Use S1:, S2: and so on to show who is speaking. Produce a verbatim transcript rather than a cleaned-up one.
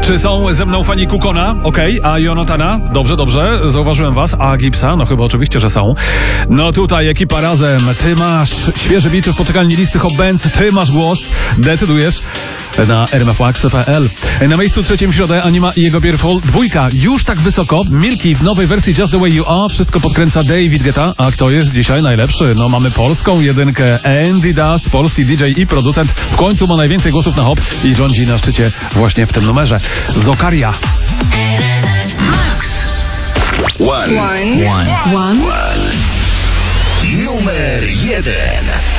S1: Czy są ze mną fani Kukona? Okej, okay. A Jonatana? Dobrze, dobrze, zauważyłem was. A Gipsa? No chyba oczywiście, że są. No tutaj ekipa razem. Ty masz świeże bity w poczekalni listy Hot Bands. Ty masz głos. Decydujesz na r m f max kropka p l. Na miejscu trzecim w środę Anima i jego Beautiful. Dwójka już tak wysoko. Milky w nowej wersji Just the Way You Are. Wszystko podkręca David Guetta. A kto jest dzisiaj najlepszy? No mamy polską jedynkę. Andy Dust, polski D J i producent. W końcu ma najwięcej głosów na hop i rządzi na szczycie właśnie w tym numerze. Zokaria.
S2: Max. One. One. One. One. Numer jeden.